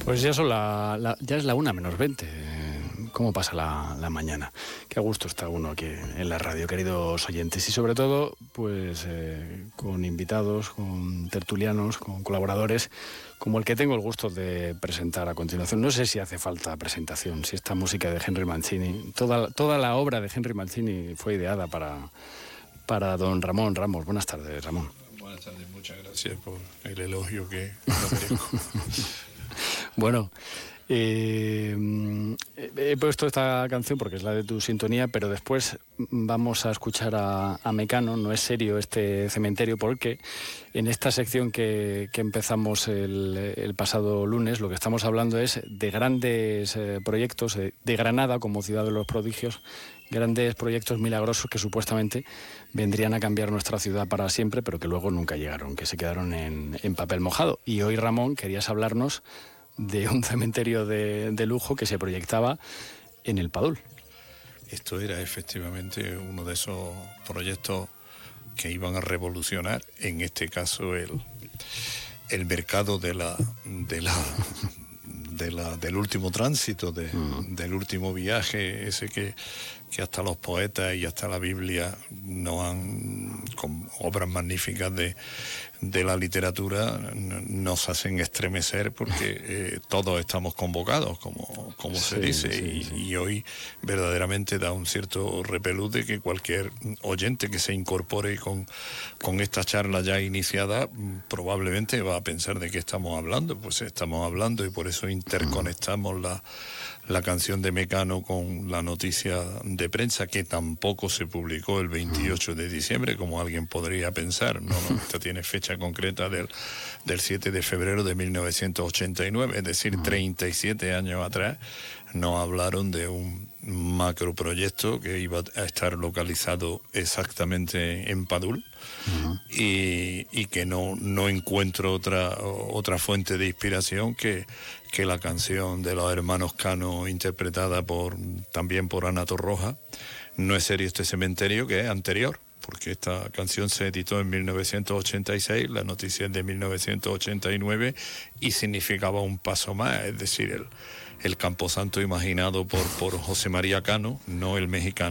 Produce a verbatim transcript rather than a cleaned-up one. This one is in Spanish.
Pues ya son la, la- ya es la una menos veinte. ¿Cómo pasa la, la mañana? Qué a gusto está uno aquí en la radio, queridos oyentes. Y sobre todo, pues eh, con invitados, con tertulianos, con colaboradores, como el que tengo el gusto de presentar a continuación. No sé si hace falta presentación, si esta música de Henry Mancini, toda, toda la obra de Henry Mancini fue ideada para, para don Ramón Ramos. Buenas tardes, Ramón. Buenas tardes, muchas gracias por el elogio que no merezco. Bueno, eh, he puesto esta canción porque es la de tu sintonía, pero después vamos a escuchar a, a Mecano. No es serio este cementerio, porque en esta sección que, que empezamos el, el pasado lunes, lo que estamos hablando es de grandes eh, proyectos, de, de Granada como ciudad de los prodigios, grandes proyectos milagrosos que supuestamente vendrían a cambiar nuestra ciudad para siempre, pero que luego nunca llegaron, que se quedaron en, en papel mojado. Y hoy, Ramón, querías hablarnos de un cementerio de, de lujo que se proyectaba en el Padul. Esto era efectivamente uno de esos proyectos que iban a revolucionar, en este caso, el, el mercado de la, de la, de la, del último tránsito, de, uh-huh. del último viaje, ese que, que hasta los poetas y hasta la Biblia nos han, con obras magníficas de, de la literatura, nos hacen estremecer porque eh, todos estamos convocados, como, como sí, se dice, sí, y, sí. y hoy verdaderamente da un cierto repelús de que cualquier oyente que se incorpore con, con esta charla ya iniciada probablemente va a pensar de qué estamos hablando. Pues estamos hablando, y por eso interconectamos la, la canción de Mecano con la noticia de prensa, que tampoco se publicó el veintiocho de diciembre, como alguien podría pensar. No, no, esta tiene fecha concreta del, del siete de febrero de mil novecientos ochenta y nueve, es decir, treinta y siete años atrás. Nos hablaron de un macroproyecto que iba a estar localizado exactamente en Padul. Uh-huh. y, y que no, no encuentro otra, otra fuente de inspiración que, que la canción de los hermanos Cano, interpretada por, también por Ana Torroja. No es serio este cementerio, que es anterior, porque esta canción se editó en mil novecientos ochenta y seis, la noticia es de mil novecientos ochenta y nueve, y significaba un paso más, es decir, el, el camposanto imaginado por, por José María Cano, no el mexicano.